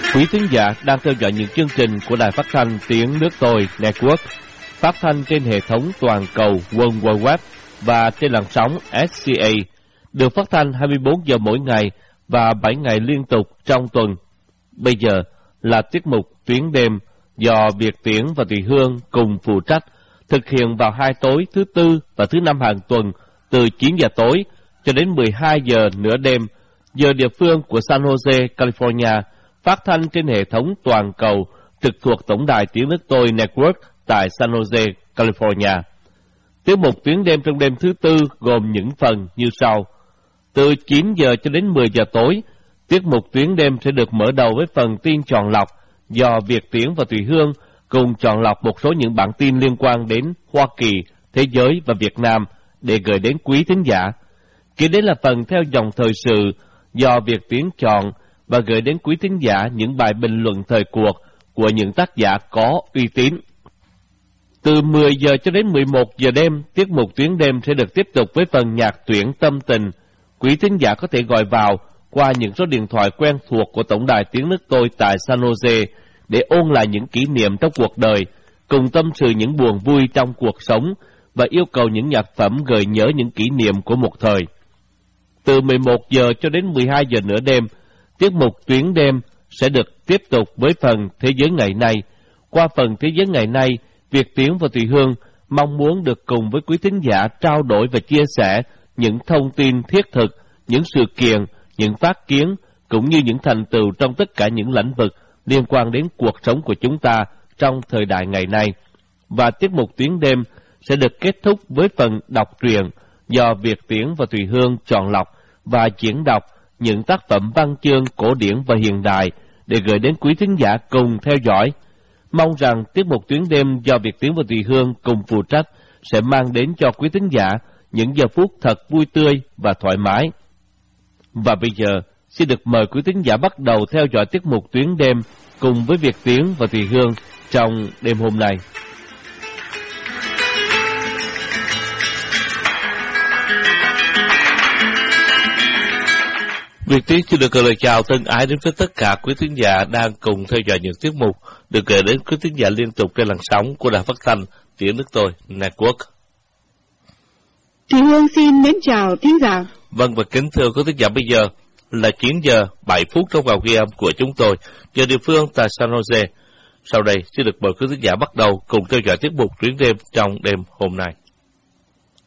Quý thính giả đang theo dõi những chương trình của Đài Phát thanh Tiếng Nước Tôi Network, phát thanh trên hệ thống toàn cầu World Wide Web và trên làn sóng SCA, được phát thanh 24 giờ mỗi ngày và 7 ngày liên tục trong tuần. Bây giờ là tiết mục Tuyến đêm do Việt Tiến và Thùy Hương cùng phụ trách, thực hiện vào 2 tối thứ Tư và thứ Năm hàng tuần từ 9 giờ tối cho đến 12 giờ nửa đêm, giờ địa phương của San Jose, California, phát thanh trên hệ thống toàn cầu trực thuộc Tổng đài Tiếng Nước Tôi Network tại San Jose, California. Tiết mục Tuyến đêm trong đêm thứ Tư gồm những phần như sau. Từ 9 giờ cho đến 10 giờ tối, tiết mục Tuyến đêm sẽ được mở đầu với phần tin chọn lọc do Việt Tiến và Thùy Hương cùng chọn lọc một số những bản tin liên quan đến Hoa Kỳ, thế giới và Việt Nam để gửi đến quý thính giả. Kế đến là phần theo dòng thời sự do Việt Tiến chọn và gửi đến quý thính giả những bài bình luận thời cuộc của những tác giả có uy tín. Từ 10 giờ cho đến 11 giờ đêm, tiết mục Tuyến đêm sẽ được tiếp tục với phần nhạc tuyển tâm tình. Quý thính giả có thể gọi vào qua những số điện thoại quen thuộc của Tổng đài Tiếng Nước Tôi tại San Jose để ôn lại những kỷ niệm trong cuộc đời, cùng tâm sự những buồn vui trong cuộc sống và yêu cầu những nhạc phẩm gợi nhớ những kỷ niệm của một thời. Từ 11 giờ cho đến 12 giờ nửa đêm, tiết mục Tuyến đêm sẽ được tiếp tục với phần Thế giới ngày nay. Qua phần Thế giới ngày nay, Việt Tiến và Thùy Hương mong muốn được cùng với quý thính giả trao đổi và chia sẻ những thông tin thiết thực, những sự kiện, những phát kiến, cũng như những thành tựu trong tất cả những lĩnh vực liên quan đến cuộc sống của chúng ta trong thời đại ngày nay. Và tiết mục Tuyến đêm sẽ được kết thúc với phần đọc truyện do Việt Tiến và Thùy Hương chọn lọc và diễn đọc những tác phẩm văn chương cổ điển và hiện đại để gửi đến quý thính giả cùng theo dõi. Mong rằng tiết mục Tuyến đêm do Việt Tiến và Thùy Hương cùng phụ trách sẽ mang đến cho quý thính giả những giờ phút thật vui tươi và thoải mái. Và bây giờ, xin được mời quý thính giả bắt đầu theo dõi tiết mục Tuyến đêm cùng với Việt Tiến và Thùy Hương trong đêm hôm nay. Việt Tiến xin được gửi lời chào thân ái đến với tất cả quý thính giả đang cùng theo dõi những tiết mục được gửi đến quý thính giả liên tục trên làn sóng của Đài Phát thanh Tiếng Nước Tôi Network. Thùy Hương xin mến chào thính giả. Vâng, và kính thưa quý thính giả, bây giờ là 9 giờ 7 phút trong vào ghi âm của chúng tôi, giờ địa phương tại San Jose. Sau đây xin được mời quý thính giả bắt đầu cùng theo dõi tiết mục Tuyến đêm trong đêm hôm nay.